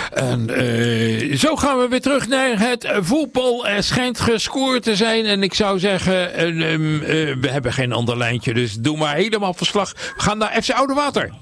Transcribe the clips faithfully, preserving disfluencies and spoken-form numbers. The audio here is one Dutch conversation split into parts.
En uh, zo gaan we weer terug naar het voetbal. Er schijnt gescoord te zijn. En ik zou zeggen, uh, um, uh, we hebben geen ander lijntje. Dus doe maar helemaal verslag. We gaan naar F C Oudewater.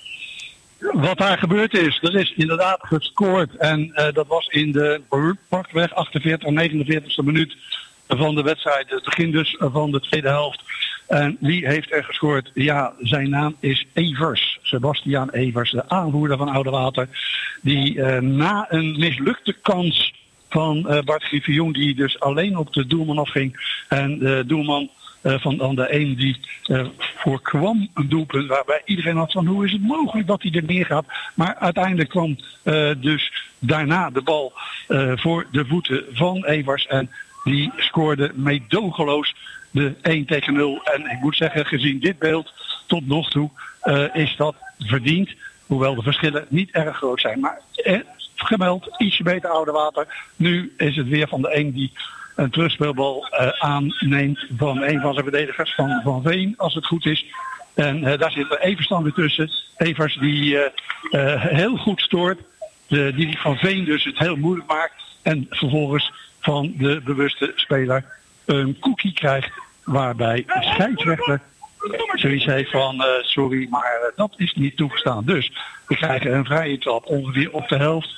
Wat daar gebeurd is, er is inderdaad gescoord. En uh, dat was in de pakweg achtenveertig en negenenveertigste minuut van de wedstrijd. Het begin dus van de tweede helft. En wie heeft er gescoord? Ja, zijn naam is Evers. Sebastiaan Evers, de aanvoerder van Oudewater. Die uh, na een mislukte kans van uh, Bart Griffioen, die dus alleen op de doelman afging. En de doelman uh, van dan de een die uh, voorkwam een doelpunt waarbij iedereen had van hoe is het mogelijk dat hij er neer gaat. Maar uiteindelijk kwam uh, dus daarna de bal uh, voor de voeten van Evers. En die scoorde meedogenloos de één tegen nul. En ik moet zeggen, gezien dit beeld tot nog toe uh, is dat verdiend. Hoewel de verschillen niet erg groot zijn. Maar eh, gemeld, ietsje beter Oudewater. Nu is het weer van de een die een terugspeelbal uh, aanneemt van een van zijn verdedigers van Van Veen, als het goed is. En uh, daar zit er Everstan weer tussen. Evers die uh, uh, heel goed stoort. De, die Van Veen dus het heel moeilijk maakt. En vervolgens van de bewuste speler een cookie krijgt. Waarbij de scheidsrechter zoiets heeft van uh, sorry, maar uh, dat is niet toegestaan. Dus we krijgen een vrije trap ongeveer op de helft.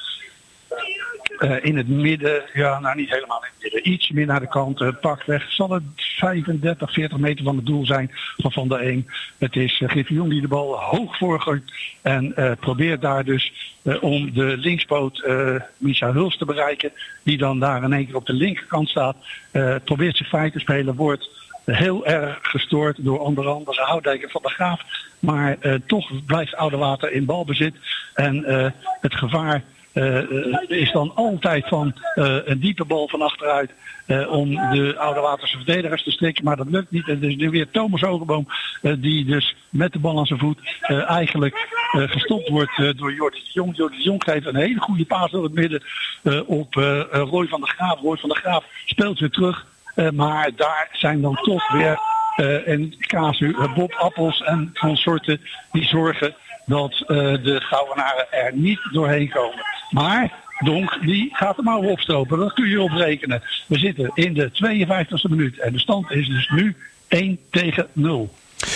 Uh, in het midden, ja nou niet helemaal in het midden, iets meer naar de kant, uh, pakweg. Zal het vijfendertig, veertig meter van het doel zijn van Van der Eem. Het is uh, Griffioen die de bal hoog voorgooit en uh, probeert daar dus uh, om de linkspoot uh, Micha Huls te bereiken. Die dan daar in één keer op de linkerkant staat. Uh, probeert zich vrij te spelen, wordt heel erg gestoord door onder andere Houdijk en Van der Graaf. Maar uh, toch blijft Oudewater in balbezit. En uh, het gevaar uh, uh, is dan altijd van uh, een diepe bal van achteruit uh, om de Oudewaterse verdedigers te strikken. Maar dat lukt niet. En dus nu weer Thomas Hogeboom uh, die dus met de bal aan zijn voet uh, eigenlijk uh, gestopt wordt uh, door Jordi de Jong. Jordi de Jong geeft een hele goede paas door het midden uh, op uh, Roy van der Graaf. Roy van der Graaf speelt weer terug. Uh, maar daar zijn dan toch weer uh, en Kazu, uh, Bob Appels en consorten die zorgen dat uh, de Gouwenaren er niet doorheen komen. Maar Donk die gaat de mouwen opstropen, dat kun je op rekenen. We zitten in de tweeënvijftigste minuut en de stand is dus nu één tegen nul.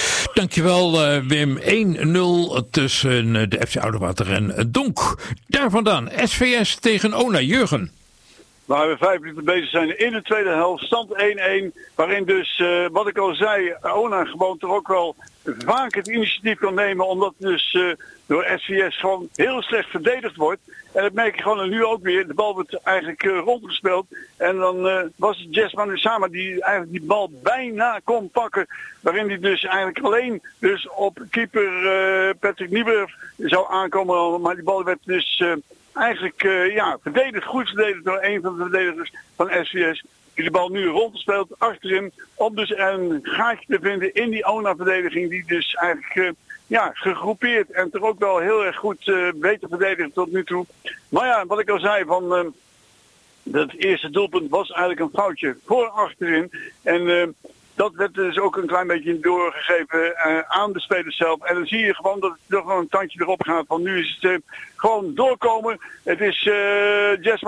Dankjewel uh, Wim. één nul tussen uh, de F C Oudewater en uh, Donk. Daar vandaan S V S tegen Ona. Jurgen. Waar we vijf minuten bezig zijn in de tweede helft, stand één-één. Waarin dus, uh, wat ik al zei, Ona gewoon toch ook wel vaak het initiatief kan nemen. Omdat dus uh, door S V S gewoon heel slecht verdedigd wordt. En dat merk je gewoon nu ook weer. De bal wordt eigenlijk uh, rondgespeeld. En dan uh, was het Jess Manusama die eigenlijk die bal bijna kon pakken. Waarin hij dus eigenlijk alleen dus op keeper uh, Patrick Niebuhr zou aankomen. Maar die bal werd dus Uh, Eigenlijk uh, ja, verdedigd, goed verdedigd door een van de verdedigers van S V S. Die de bal nu rondgespeeld achterin. Om dus een gaatje te vinden in die Ona-verdediging. Die dus eigenlijk uh, ja, gegroepeerd en toch ook wel heel erg goed uh, weet te verdedigen tot nu toe. Maar ja, wat ik al zei, van uh, het eerste doelpunt was eigenlijk een foutje voor achterin. En uh, dat werd dus ook een klein beetje doorgegeven uh, aan de spelers zelf. En dan zie je gewoon dat het toch wel een tandje erop gaat. Van nu is het uh, gewoon doorkomen. Het is uh, Jess